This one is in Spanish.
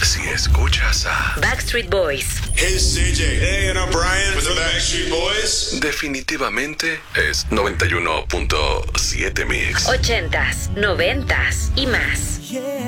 Si escuchas a Backstreet Boys, Hey, it's CJ. Hey, and I'm Brian with the Backstreet Boys. definitivamente es 91.7 Mix. 80s, 90s y más.